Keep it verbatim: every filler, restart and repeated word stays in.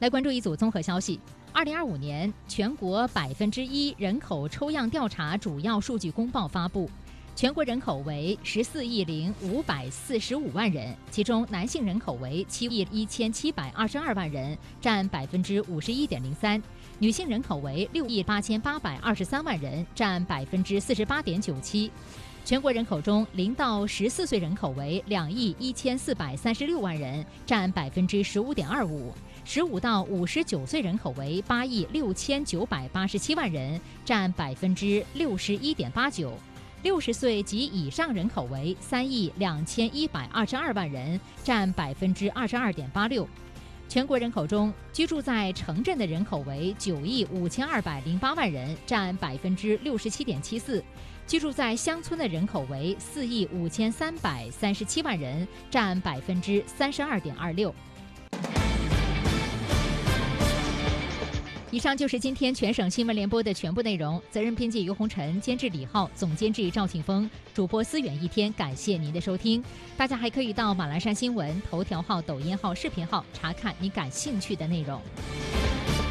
来关注一组综合消息。二零二五年全国百分之一人口抽样调查主要数据公报发布，全国人口为十四亿零五百四十五万人，其中男性人口为七亿一千七百二十二万人，占百分之五十一点零三；女性人口为六亿八千八百二十三万人，占百分之四十八点九七。全国人口中，零到十四岁人口为两亿一千四百三十六万人，占百分之十五点二五；十五到五十九岁人口为八亿六千九百八十七万人，占百分之六十一点八九；六十岁及以上人口为三亿两千一百二十二万人，占百分之二十二点八六。全国人口中，居住在城镇的人口为九亿五千二百零八万人，占百分之六十七点七四；居住在乡村的人口为四亿五千三百三十七万人，占百分之三十二点二六。以上就是今天全省新闻联播的全部内容。责任编辑尤红晨，监制李浩，总监制赵庆峰，主播思远一天。感谢您的收听。大家还可以到马栏山新闻头条号、抖音号、视频号查看你感兴趣的内容。